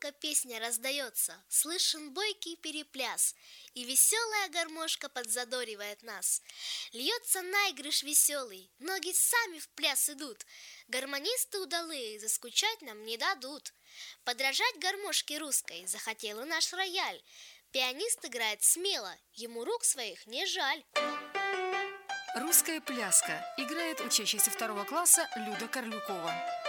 громко песня раздается, слышен бойкий перепляс, и веселая гармошка подзадоривает нас. Льется наигрыш веселый, ноги сами в пляс идут, гармонисты удалые заскучать нам не дадут. Подражать гармошке русской захотел и наш рояль. Пианист играет смело, ему рук своих не жаль. Русская пляска. Играет учащийся 2 класса Люда Карлюкова.